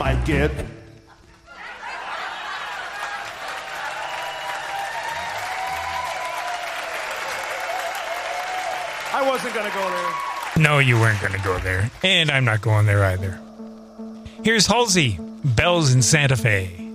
like it. I wasn't going to go there. No, you weren't going to go there. And I'm not going there either. Here's Halsey, Bells in Santa Fe.